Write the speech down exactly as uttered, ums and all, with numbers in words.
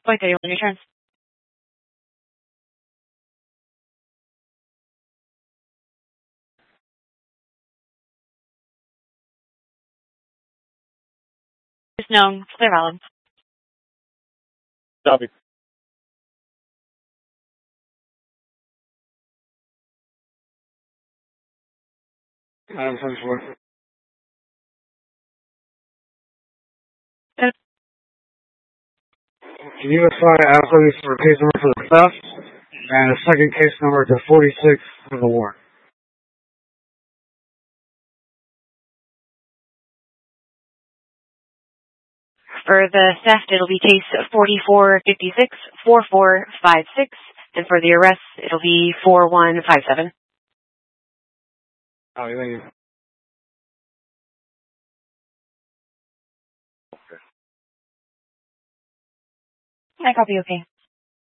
Point thirty-one, your turn. Is known. Clear valid. Copy. I'm finished work. Good. Can you assign Ashley for case number for the theft and a second case number to forty-six for the warrant? For the theft, it'll be case forty-four fifty-six, forty-four fifty-six, and for the arrest, it'll be forty-one fifty-seven. Oh, thank you. I copy, okay.